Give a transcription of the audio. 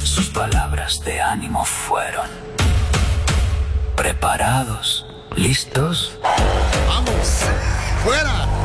Sus palabras de ánimo fueron: ¿preparados? ¿Listos? ¡Vamos! ¡Fuera!